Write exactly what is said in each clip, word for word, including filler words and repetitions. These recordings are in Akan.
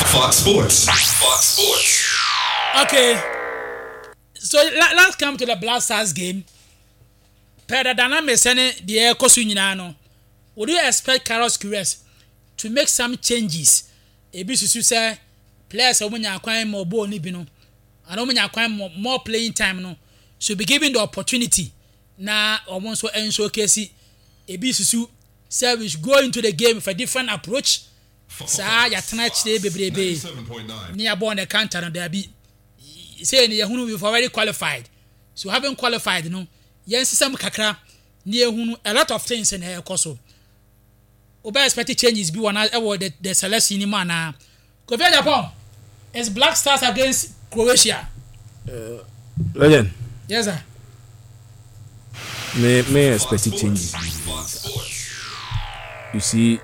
Fox Sports. Fox Sports. Okay. So let, let's come to the Black Stars game. Per the dynamics and the air costume. Would you expect Carlos Queiroz to make some changes? A bit to say players when you acquire more ball nibino and when you acquire more, more playing time no should be given the opportunity now or once or end showcase a bit to say we should go into the game with a different approach. Sir, ya tonight today baby baby near born the counter and there be saying you we've already qualified. So having qualified no yes some kakra near a lot of things in her course. Oba expected changes be one award the, the selection in man. Kofi Japan is Black Stars against Croatia. Uh, Legend. Yes sir. May may expected changes. You see,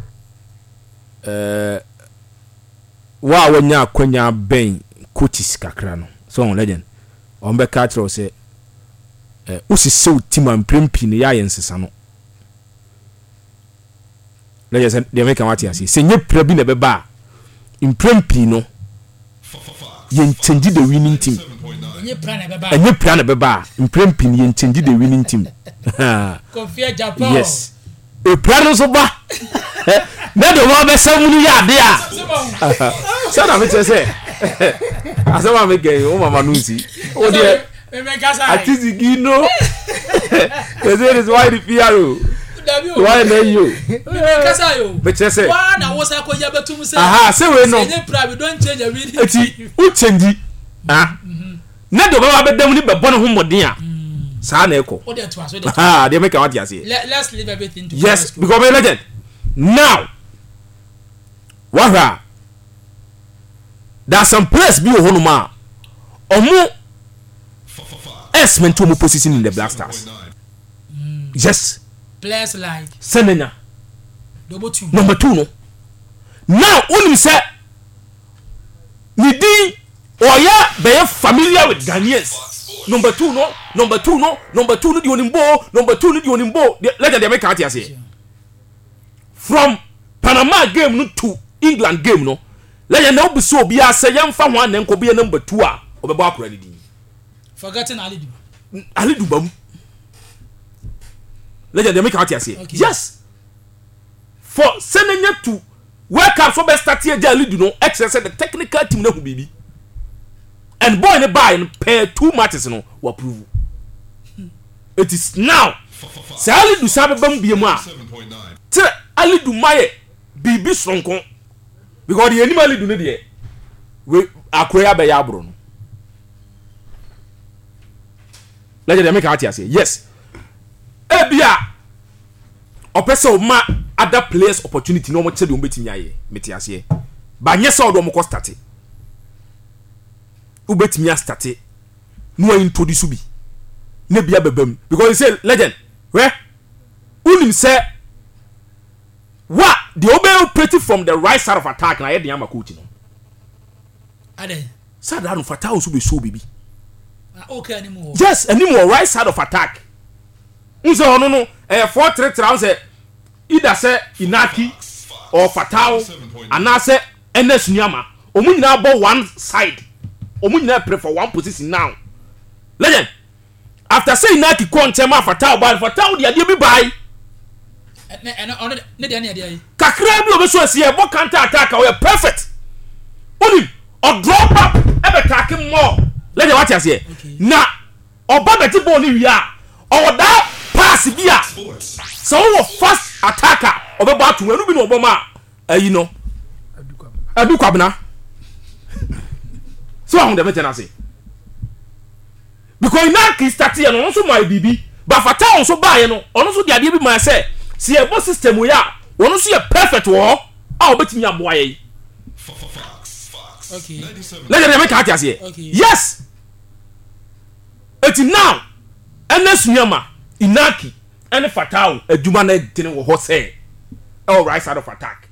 uh, wa wanya kwanya ben coaches kakra no. So on Legend. On be catch say eh usisi team and prempi ne ya yensesa no. Legend they make what you see. Say nye prabi na beba in prempi no. Yen change the winning team. Nye plan na beba. Nye plan na beba in prempi yen change the winning team. Kofi Japan. Yes. E plan so ba. Na do wa be samunu ya de a. So na me say. Asama me gay o mama nusi. O de me me kasa. Atizi gino. Eze is why the P R O. Why na you? Me me kasa yo. Be say. Wa na wo sa ko ya betum say. Aha, say we no. Say pra we don't change a really. Eti u change. Ah. Na do ba be dam ni be bon ho moden a. Sa na eko. O de to aso de. Ah, they make what you say. Let's leave everything to yes, because we Legend. Now. Wahra. There's some players be honuma. Omo S meant to mo position in the Black Stars. Mm. Yes. Players like Senenya. Number two. Number two no. Now unim say Nidi oya be familiar with Ghanaians. Number two no, number two no, number two no di onimbo, number two no di onimbo. Legend they make out here say. From Panama game no to England game no. Legend no be so be say yamfa ho anen ko be number two a obebo akora didi. Forgetting Ali Duba. Ali Duba. Legend they make out here say. Okay. Yes. For Senenya to work out for best start here Ali do no exercise the technical team na hu bibi. And boy ne buy in pair two matches no wa prove. It is now. Say Ali do sabe bam bi mu a. Tire Ali do maye bibi sonkon. Because the animal do not here. We acquire by Yabron. Let them make out here say yes. Ebia Opeso ma other players opportunity no more tell you betin yaye metiase. Ba nyesa odo mo ko start. Ubetimi start. No introduce bi. Ne bia bebam because he say Legend, where unim say what the obey operating from the right side of attack na ye dey am coach no. Ade. Sad run fata also be so baby. Okay anymore. Yes, anymore right side of attack. Unse ono no eh four three three say either say Inaki or Fatao and say Enes Nyama. Omu nyina bo one side. Omu nyina play for one position now. Legend. After say Inaki ko ntema Fatao ba Fatao dia dia bi buy. Ne ne ne dia ne dia. Kakra bi obeso asie bo counter attack we perfect. Onim or drop up e be attack more. Legend what you say? Na oba beti ball ni wi a. Or that pass bia. So we fast attacker obebo atu anu bi no oboma eh you know. Adu kwabna. So how dem tell say. Because na ki start here no so my bibi. But fata on so buy no. Ono so dia bi ma say. See a boss system we ya. Ono so ye perfect wo. Ah obetimi aboa ye. Okay. Let them make out here. Okay. Yes. Eti now. Enes Nyama, Inaki, and Fatao, a Jumane didn't wo say. All right side of attack.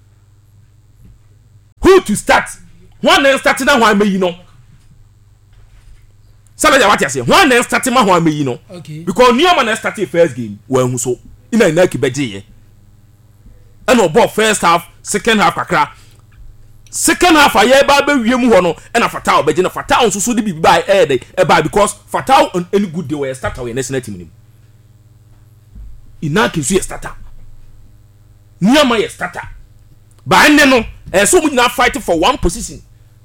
Who to start? One then starting now one may you know. Somebody what you say. One then starting now one may you know. Okay. Because Nyama started first game. Well, who so in a Nike beji. And no ball first half, second half, kakra. second half aye ba be wiem ho no e na Fatao be na Fatao nso so de bibi ba e dey e ba because Fatao on any good day we start our national team nim ina ke so ye starter niama ye starter ba enne no e so mu na fight for one position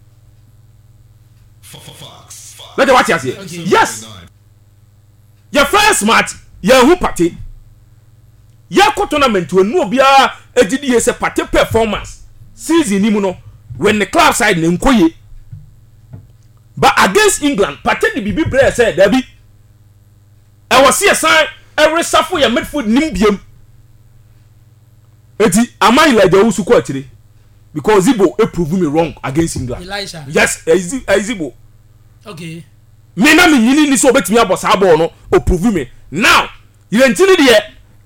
let the watch here okay. Yes your first match ya hu party ya ko tournament we no bia agidi ye se party performance season ni mu no when the club side na nkoye but against England party the bibi player said there be I was see a sign every shuffle your midfield nim biem eti amai like the usu ko atire because Zibo e prove me wrong against England. Elisha. Yes, Zibo. Okay. Me na me nyini ni so obetimi abosa abo no o prove me. Now, you ntini de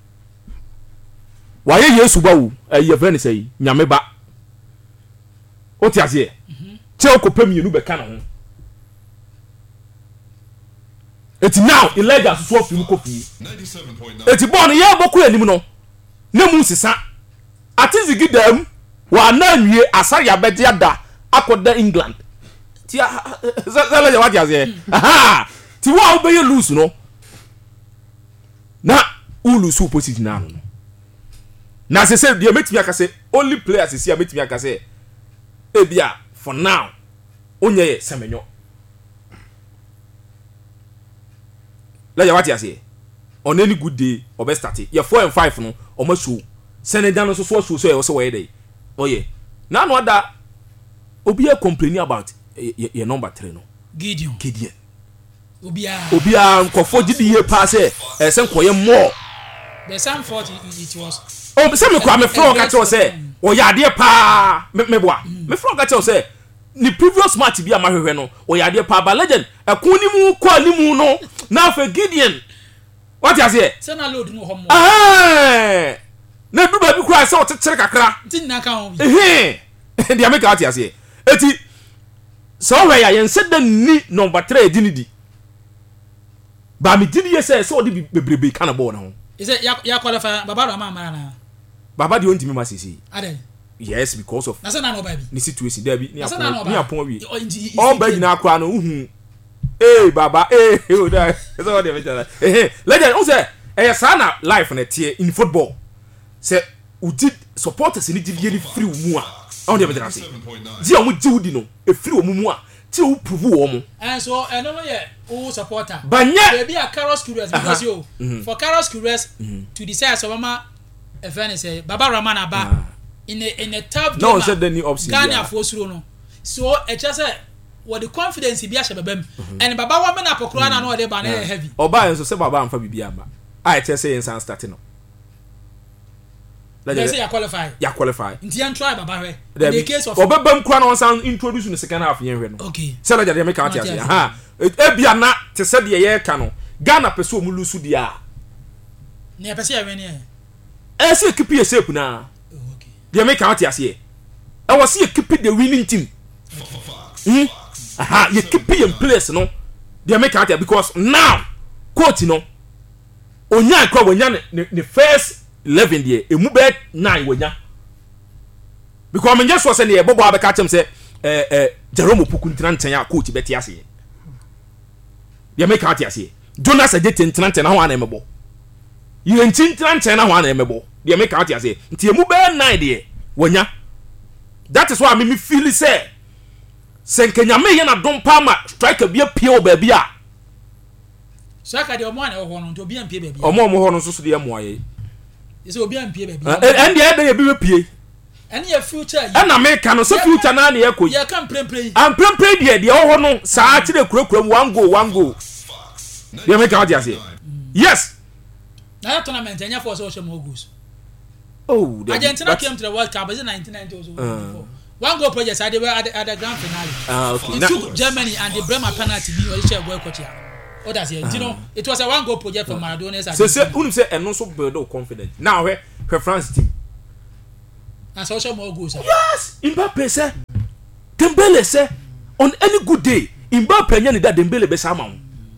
wa ye Yesu ba wo, eh ye friend say nyame ba. O ti ase. Mhm. Che okopam yenu be ka na ho. Eti now, Elijah so so fi kofi. ninety-seven point nine. Eti bon ye boku anim no. Na mu sisa. Ati zigidam wa na nwie asaya bedia da akoda England. Ti zala ya wadi aze. Aha. Ti wa obeye lose no. Na u lose opposite na no. Na se se de metimi aka se only players se ya metimi aka se e bia for now onye ye semenyo. La ya wadi aze. On any good day obe start. Ya four and five no o ma show. Senegal no so so so so so dey. Oh yeah. Now no other Obia complaining about your number three no. Gideon. Gideon. Obia. Obia nkofo gidi ye pass e e se nkoye more. The same forty it was. Oh, se me kwa me flow ka tell say o ya de pa me boa. Me flow ka tell say ni previous match bi amahwehwe no o ya de pa ba legend e kun ni mu kwa ni mu no na fa Gideon. What you say? Se na load no homo. Ah! Na du ba bi kwa se o tetere kakra. Ntin na ka ho. Eh. Dia make out here. Eti so we ya yen said the ni number three dinidi. Ba mi didi say so di bebrebe kana ball na ho. Is it ya ya qualify Baba Rama mara na. Baba di ontimi masisi. Ade. Yes, because of na say na no ba bi. Ni situation there bi ni apon ni apon wi. All ba gina akwa no uhu. Eh Baba eh o da. So what dey better. Eh legend o say eh sa na life na tie in football. Say u did supporters ni did ye free mu a. On dey better say. Di o mu di udi no e free o mu mu a. Ti o prove wo mo. And so eh no no ye o supporter. Banya be a Carlos Curious because you mm-hmm. for Carlos Curious mm-hmm. to decide so mama e friend say Baba Rahman Aba uh, in a in a tough no said the new option Ghana for suro no so e just say what the confidence be a shebem and Baba wa me na pokro na no dey ba na heavy oba enso say Baba amfa bibia ba I tell say insan starting no let's say you qualify you qualify nti an try Baba hwe in the case of obebam kura no san introduce no second half yen hwe no okay say legend make out here ha e bia na te say de ye ka no Ghana person mu lusu dia na e person ya we ne e say keep your shape na okay de make out here say e was say keep the winning team hmm aha you keep in place no de make out here because now coach no onya kwa wonya ne first eleven there emu be nine wonya because me just was say ne bobo abeka chem say eh eh Jerome Opoku ntina nten ya coach beti ase ye make out ase Jonas Adete ntina nten na ho ana emebo ye ntina nten na ho ana emebo ye make out ase nti emu be nine there wonya that is why me me feel say senkenya me ye na don pa ma striker bia pie o ba bia striker de omo ana ho no nto bia mpie ba bia omo omo ho no so so de mo aye is obi ampie ba bia and dey dey be pie and your future and America no so future na na ye ko ye kan premprem am premprem dey dey ho no saa kire kurakura one goal one goal dey make out say yes na tournament enya for so shemo goals oh Argentina came to the World Cup in nineteen ninety also before one goal project at the at the grand finale ah okay it took Germany and the Bremer penalty be or share goal coach oh that's it you know it was a one goal project for Maradona so say who say eno so build up confidence now where France team and social more goals yes Mbappe say Dembele say on any good day Mbappe nya ni that Dembele be sama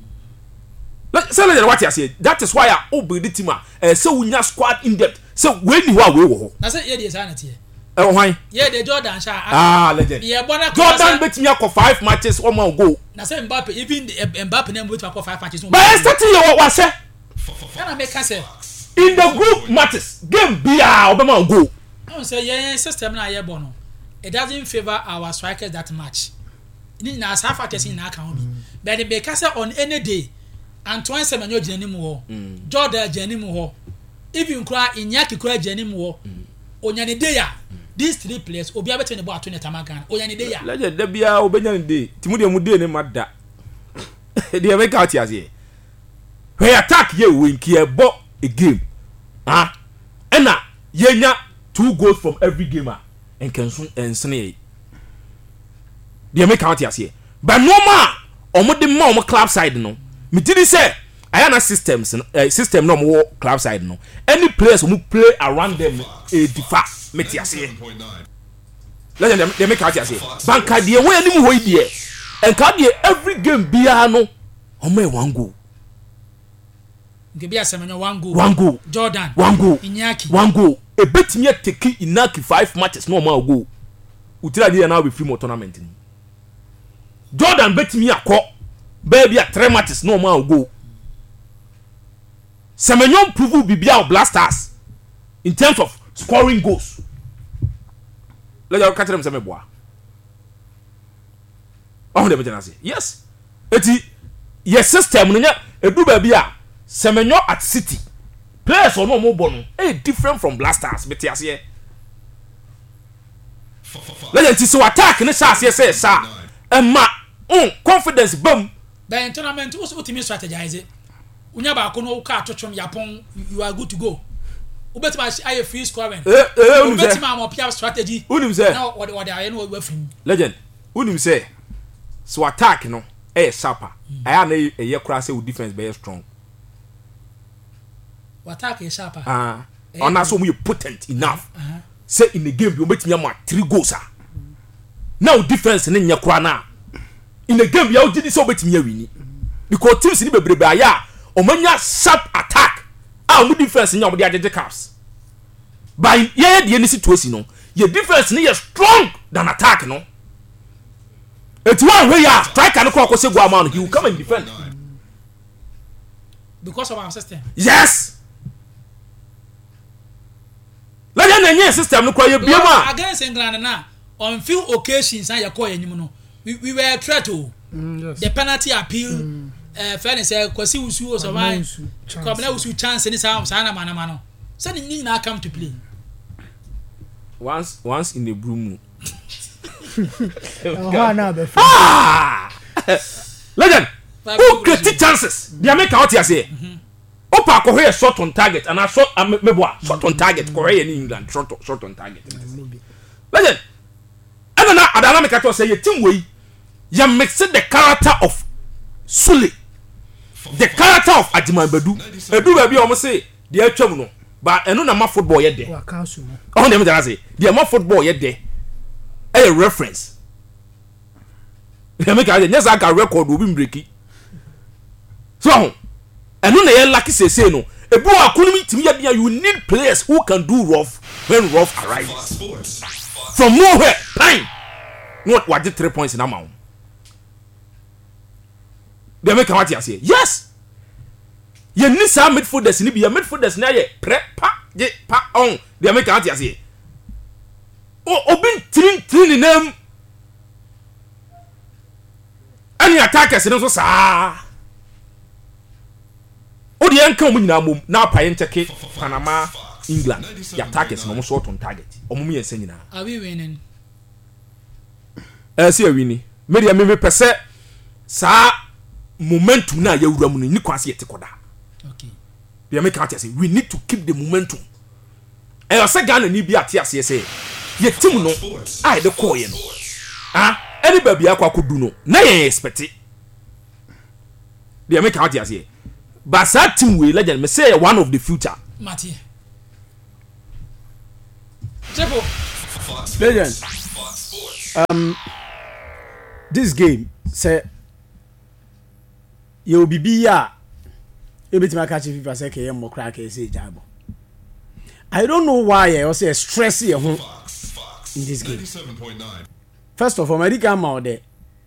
like say what you say that is why I build the team eh say we nya squad in depth so when you are we wo na say e dey say na tie Eh why? Yeah, the Jordan sha. Ah, legend. Yeah, bona Jordan bet me akọ five matches one man go. Na say Mbappe even Mbappe na bet akọ five matches. But starting your what say? Na make say In the group matches, game bia obema go. I say yeah, system na here bono. It doesn't favor our strikers that much. Ni na sa factors in na account. But the make say on any day Antoine Semenyo jeni mu ho. Jordan jeni mu ho. Even kura Inyaki kura jeni mu ho. Onyane day ya. These three players obi abete ne bo ato ne tamagan. Onyane day ya. Legend da bia obenya ne day. Timu de mu day ne madda. Dey make out here. We attack ye win ki e bo a game. Ah. Ena yenya two goals from every game ah. En kenso ensene. Dey make out here. But no ma omo de ma omo club side no. Me did say ayana systems uh, system no mo club side no. Any players who play around them e difa meti ase. Let them they make out here. Banka dey wey anim ho dey. Enka dey every game bia no omo e one goal. Ngebia Semenyo one goal. One goal. Jordan. One goal. Inyaki. One goal. E betimi take Inaki five matches no ma go. Utira dey now be free more tournament ni. Jordan betimi akọ baby at three matches no ma go. Semenyo prove bibia of Blasters in terms of scoring goals. Let you catch them some boy. Oh, they better say yes. Eti yes system no nya edu baby a Semenyo at City players or no more bono eh different from Blasters beti ase. Let you see attack ne sa ase say sa emma um confidence bam. By tournament what's what team strategize unya ba ko no ka atotwom yapon you are good to go. Ubetima aye free scoring. Eh eh unim say. Ubetima am pia strategy. Unim say. Now what what aye no we free. Legend. Unim say. So attack no eh sharper. Aya na eye kura say defense be strong. Attack is sharper. Ah. On so we potent enough. Uh-huh. Say in the game you betimi am three goals ah. Now defense ne nya kura na. In the game you did so betimi win. Because teams ni bebrebe aya omanya sharp attack. Ah, we defense nya we dey agege caps. By yeah the any situation no. Your defense ni is strong than attack no. It's one way ya striker no ko say go amount he will come and defend. Because of our system. Yes. Let them any system no kwa ye biema. Against England na on few occasions and yakọ enyim no. We, we were a threat to mm, yes. The penalty appeal mm. uh, fairness uh, kwasi usu o so why kwabena usu chance ni sa sa na mana mano so ni na come to play once once in the blue moon. Oh na be ah legend who create chances they make out here say opa ko here shot on target and I shot meboa shot on target ko here in England shot shot on target legend and na adana make to say team wey ya mix the character of Sule the character of Ajimanbadu edu ba bi o mo say dey atwam no ba eno na ma football ye de wa council mo oh dem dey say dey ma football ye de a reference dey make a yes I can record obi mbreki so eno na ye lucky say say no ebu akunumi timi ya bia you need players who can do rough when rough arrives from nowhere time what what did three points in amount. They make what you say. Yes. You need some midfielders ni be your midfielders na ye pre pa ye pa on. They make what you say. Oh, obin trin trin name. Any attackers no so sa. O de enka mu nyina mom na pa ye ncheke Panama England. The attackers no short on target. Omo me yensa nyina. Are we winning? Eh see a winning. Media me me pese sa momentum na ya wura mu ni kwase yete koda. Okay. They make out say we need to keep the momentum. Eh o se Ghana ni bi ate ase say ye team no ai de call ye no. Ah, any baby akwa kodu no. Na ye expect it. They make out say but that team we legend me say one of the future. Mati. Triple. Legend. Um this game say you will be ya you be to catch FIFA say ke mo crack say jabo. I don't know why I say stress here in this game. ninety-seven point nine. First of all, America ma there.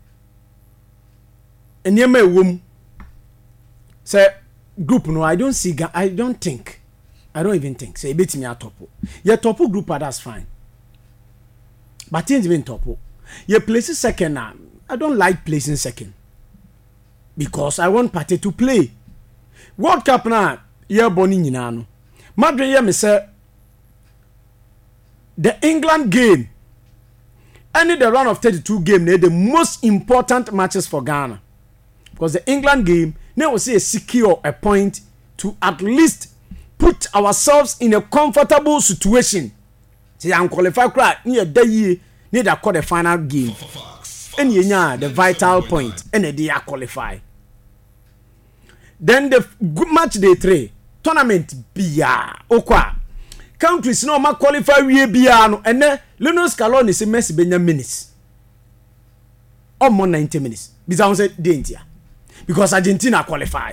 And you may womb say group no, I don't see I don't think. I don't even think. Say beat me a topo. Your topo group that's fine. But things been topo. You place second now. I don't like placing second. Because I want party to play. World Cup now, you're born in Yinano. Madrid, yeah, me say the England game. Any the round of thirty-two game, they the most important matches for Ghana. Because the England game, they will say secure a point to at least put ourselves in a comfortable situation. Say I'm qualified crowd near the year need to call the final game. And you know the vital point and they are qualified. Then the match day three tournament biya okwa countries no ma qualify we biya no and then Lionel Scaloni say Messi benya minutes or more ninety minutes because say danger because Argentina qualify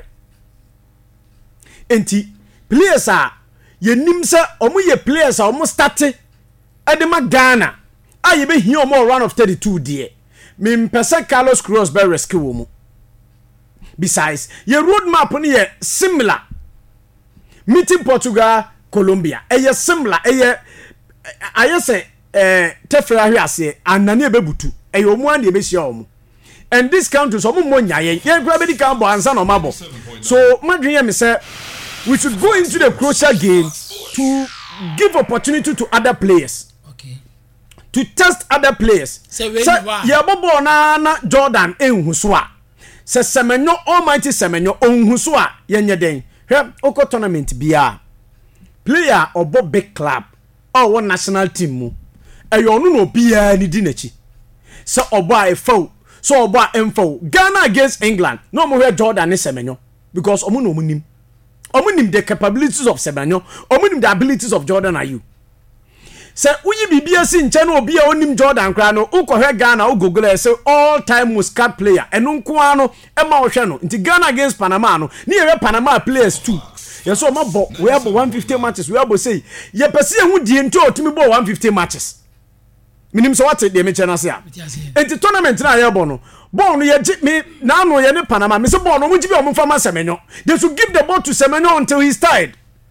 enti players are ye nim say omo ye players are omo start e de ma Ghana a ye be hia omo round of thirty-two there me mpese Carlos Queiroz be rescue omo. Besides your roadmap ni ye similar meeting Portugal Colombia eye similar eye aye say eh tefra hwe ase anane ebebutu eye omu ande ebehia omu and this countries omu mo nyaye ye kura be di kan bo ansa no mabo so madwen ye me say we should go into the crucial game to give opportunity to other players. Okay. To test other players. Say where you are. Ya bobo na na Jordan enhu so a. Se Semenyo almighty Semenyo onhu so a yenye den. Hwe oko tournament bia. Player obo big club or one national team mu. Eyo onu no bia ni di nachi. Se obo a efo, so obo a emfo. Ghana against England. No mo hwe Jordan ni Semenyo because omo no munim. Omunim the capabilities of Semenyo, omunim the abilities of Jordan are you. Say uyi bibia si nche no obi a onim Jordan kra no ukohwe Ghana u Google say all time most card player enu nko ano e ma wo hwe no nti Ghana against Panama no ni ye Panama players too. Yes so mabo we have one hundred fifty matches we have say ye pese hu die nti otimi bo one hundred fifty matches. Minim so what dey me chena say a. Enti tournament na ye bo no ball no ye me na no ye ne Panama me say ball no mo gibe o mo fama Semenyo. They should give the ball to Semenyo until he's tired.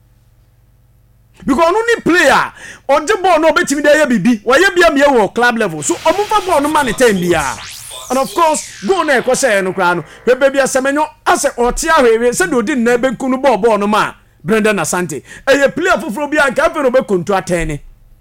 Because only player on the ball no betimi dey ye bibi wa ye bia me wo club level so o mo fa ball no man time bia and of course go na e ko say no kra no be bia Semenyo ase otia hwewe say do di na be kunu ball ball no ma Brendan Asante e ye player foforo bia nka fe no be kontu atene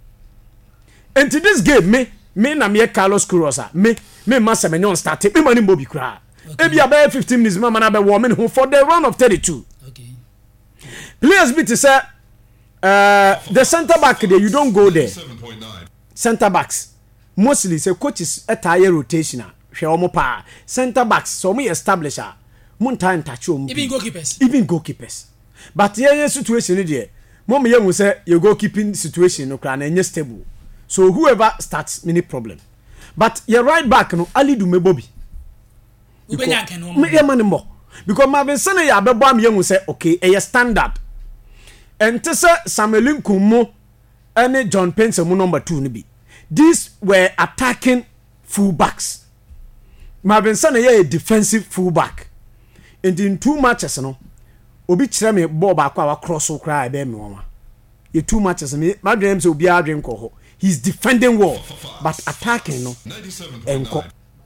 into this game me me na me Carlos Queiroz me me ma Semenyo start me mani mbobi kra e bia be fifteen minutes ma na be wo me for the round of thirty-two. Okay. Players be to say Uh, the center back there, you don't go there. Center backs mostly say coaches a tire rotational. She omo pa center backs so me establish her. Mun time touch omo. Even goalkeepers. Even goalkeepers. But here situation there. Mom you say your goalkeeping situation no kra na stable. So whoever starts many problem. But your right back no Ali do me Bobby. Ubenya ken no. Me e man mo. Because Marvin Sane ya bebo am you say okay, e standard. And tese Samuel Nkumo and John Pence mu number two ni bi. These were attacking fullbacks. Marvin Sane ye a defensive fullback. And in two matches no, obi kire me ball ba kwa wa cross o cry be me woma. Ye two matches me Marvin say obi adwen ko ho. He's defending well but attacking no. Enko.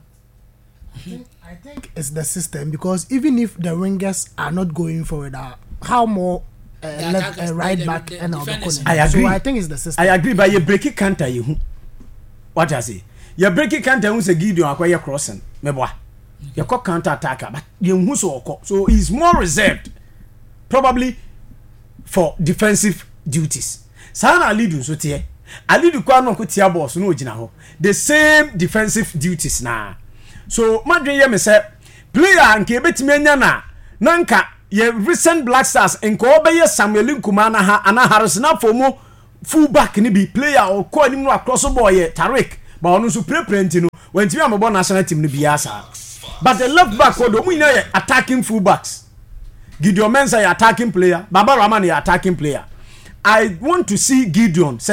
I think it's the system because even if the wingers are not going forward, uh, how more uh, left, uh, right back and out the I agree. So I think it's the system. I agree, but you break it counter you. What I say? You break it counter who say Gideon acquire crossing. Me boy. You call counter attacker, but you who so so he's more reserved, probably for defensive duties. Sana Alidu so tie. Alidu kwa no ko tia boss no ogina ho. The same defensive duties na. So madwe ye me say player nke betimi anya na nanka ye recent Black Stars enko obeye Samuel Nkuman na ha ana Harrison afomo full back ni bi player o ko anim no across boy ye Tariq ba onu so preprenti no wantimi amebo national team ni biasa but the left back o do mu ina ye attacking full backs. Gideon Mensah ye attacking player, Baba Rahman ye attacking player. I want to see Gideon say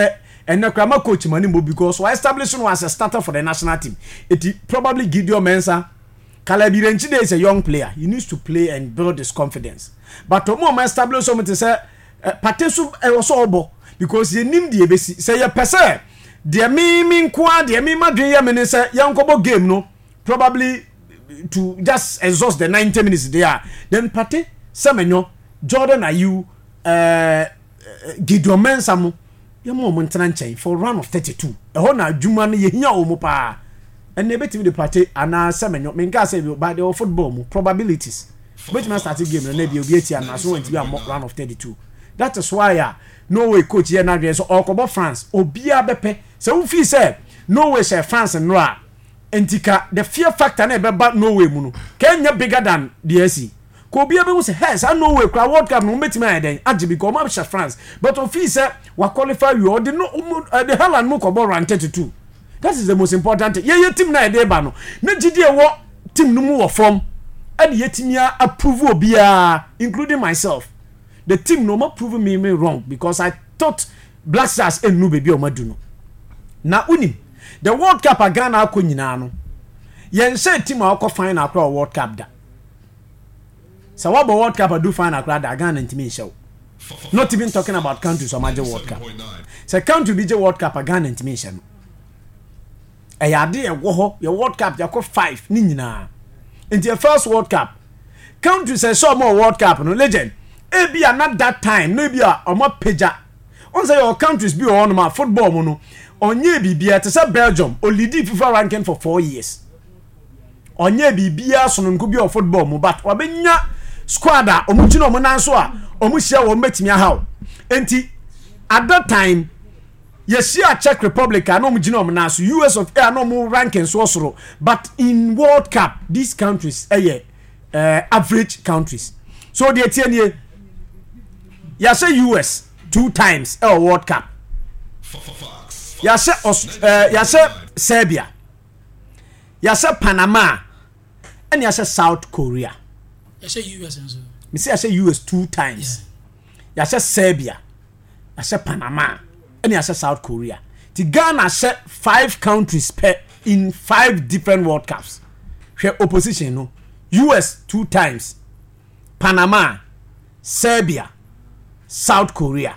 and na krama coach Manimbo because we establish him as a starter for the national team. It probably Gideon Mensah. Caleb Irenchide is a young player. He needs to play and build his confidence. But to more establish him to say Patesu e was obo because ye nim die besi say ye pese de me me nkoa de me madwen ye me say yankobo game no probably to just exhaust the ninety minutes there. Then Pate Semenyo Jordan Ayew uh Gideon Mensah mo ye mo mo ntena nchen for round of thirty-two. E ho na adwuma no ye hia o mo pa. And never to the party and now Semenyo menka say by the football mo probabilities. Which man start game na be obi ati and so went to be a round of thirty-two. That is why uh, Norway coach here now so Okobo France obia bepe so we feel say Norway say France and Noah entika the fear factor na be ba Norway mu no Kenya bigger than the S C ko obia be say hey say Norway kwa World Cup no metimi aden age because ma be France but we feel say we qualify you or the no uh, the Holland mo ko bo round thirty-two. That is the most important thing. Yeah, your team na dey ba no na gidi e wo team no mu wo form and yetimi approve obia including myself. The team no more proving me, me wrong because I thought Black Stars and no baby or maduno. Now unim the World Cup a Ghana ako nyina no. Yen say team a ko final akra World Cup da. So what about World Cup a do final akra da Ghana ntimi show. Not even talking about countries or major World Cup. So country B J World Cup a Ghana ntimi show. E ya de e wo ho your World Cup ya ko five ni nyina. Into your first World Cup. Country say so more World Cup no legend. Ebia not that time no bia omo peja on say your countries be on ma football mo no onye bibia te say Belgium o lead FIFA ranking for four years onye bibia so no bi o football mo but obenya squad a omo chi no mo nan so a omo hia wo metimi ahaw enti at that time yes ya Czech Republic and omo gino mo nan so U S of A no mo ranking so soro but in World Cup these countries eh uh, average countries so the tienie ya say U S two times a World Cup. Ya say uh, ya say Serbia. Ya say Panama. And ya say South Korea. Ya say U S also. Me say ya say U S two times. Yeah. Ya say Serbia. Ya say Panama. And ya say South Korea. The Ghana say five countries per in five different World Cups. Share opposition no. U S two times. Panama, Serbia, South Korea.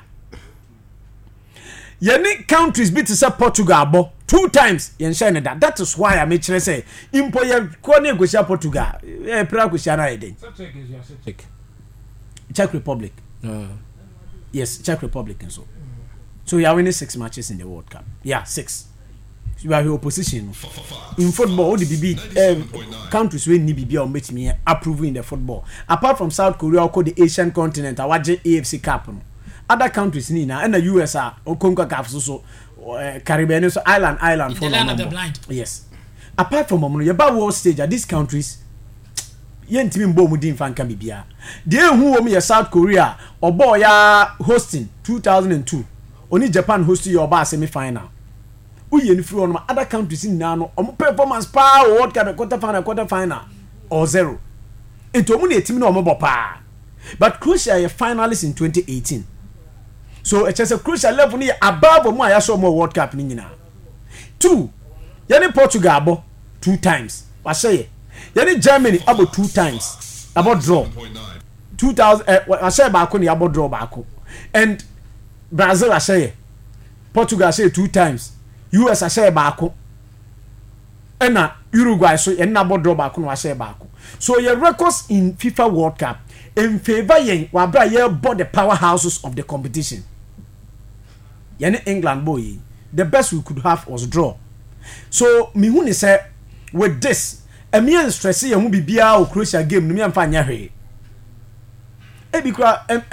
Yeni countries be to say Portugal bo two times yen share that. That is why I make sure say impo ye ko ne go share Portugal. E pra go share na eden. Czech. Czech Republic. Uh. Yes, Czech Republic and so. So you are winning six matches in the World Cup. Yeah, six. You are your opposition. In football, all the B B um, countries where ni B B or make me approving the football. Apart from South Korea, or the Asian continent, our A F C Cup. Other countries ni na and the U S A or CONCACAF so uh, Caribbean so island island for the land of the blind. Yes. Apart from Momo, you about world stage at these countries. Yen timi mbo mudi mfa nka bibia. De hu wo me South Korea obo ya hosting two thousand two. Only Japan hosting your bar semi final. Uye ni free on other countries in now omo performance pa World Cup quarter final quarter final or zero. Ento omo na team na omo bopa. But Croatia are finalists in twenty eighteen. So it's just a crucial level ni above omo ya so more World Cup ni nyina. Two. Yani Portugal abo two times. Wa say yani Germany about two times. About draw. two thousand uh, I say ba ko ni about draw ba ko. And Brazil I say Portugal I say two times. U S I say ba ko. And na Uruguay so and na about draw ba ko no I say ba ko. So your records in FIFA World Cup in favor yen wa bra ye both the powerhouses of the competition. Yani England boy, the best we could have was draw. So me hu ni say with this e me stress ye hu bibia o Croatia game no me amfa nya hwe. E bi kra